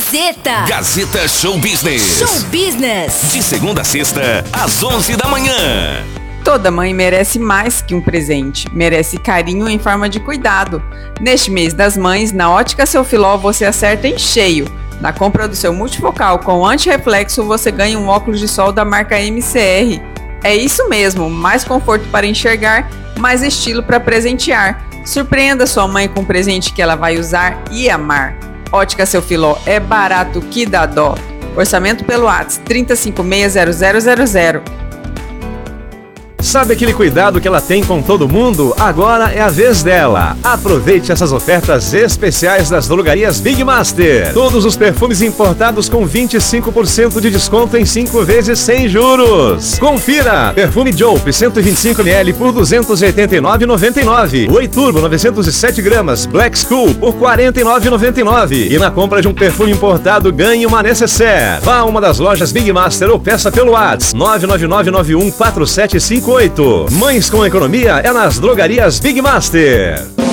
Gazeta. Gazeta Show Business. Show Business. De segunda a sexta, às 11 da manhã. Toda mãe merece mais que um presente, merece carinho em forma de cuidado. Neste mês das mães, na Ótica Seu Filó você acerta em cheio. Na compra do seu multifocal com anti-reflexo você ganha um óculos de sol da marca MCR. É isso mesmo, mais conforto para enxergar, mais estilo para presentear. Surpreenda sua mãe com um presente que ela vai usar e amar. Ótica Seu Filó, é barato que dá dó. Orçamento pelo WhatsApp 30560000. Sabe aquele cuidado que ela tem com todo mundo? Agora é a vez dela. Aproveite essas ofertas especiais das drogarias Big Master. Todos os perfumes importados com 25% de desconto em 5 vezes sem juros. Confira! Perfume Jope 125ml por R$ 289,99. Oi Turbo 907 gramas Black School por R$ 49,99. E na compra de um perfume importado ganhe uma necessaire. Vá a uma das lojas Big Master ou peça pelo WhatsApp 999914758. Mães com economia é nas drogarias Big Master.